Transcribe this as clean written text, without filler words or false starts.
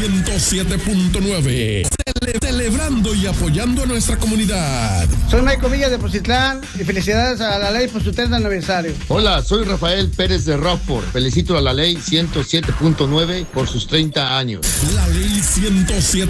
107.9. Celebrando y apoyando a nuestra comunidad. Soy Michael Villa de Poncitlán y felicidades a la ley por su 30 aniversario. Hola, soy Rafael Pérez de Rockford. Felicito a la ley 107.9 por sus 30 años. La ley 107.